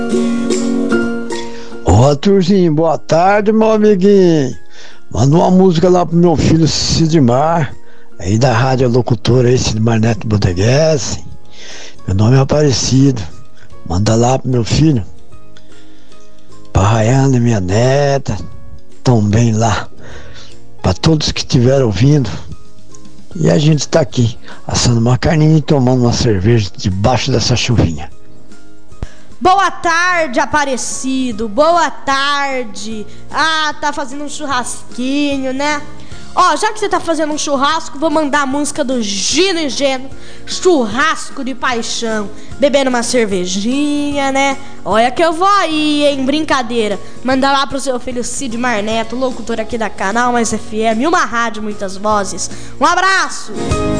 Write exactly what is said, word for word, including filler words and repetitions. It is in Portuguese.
Ô Arthurzinho, boa tarde, meu amiguinho. Manda uma música lá pro meu filho Sidmar, aí da rádio locutora aí, Sidmar Neto Bodeguese. Meu nome é Aparecido. Manda lá pro meu filho, pra Rayana, minha neta, também lá, pra todos que estiveram ouvindo. E a gente tá aqui, assando uma carninha e tomando uma cerveja debaixo dessa chuvinha. Boa tarde, Aparecido. Boa tarde. Ah, tá fazendo um churrasquinho, né? Ó, já que você tá fazendo um churrasco, vou mandar a música do Gino e Geno, Churrasco de Paixão. Bebendo uma cervejinha, né? Olha que eu vou aí, hein? Brincadeira. Manda lá pro seu filho Sidmar Neto, locutor aqui da Canal Mais F M, uma rádio, muitas vozes. Um abraço!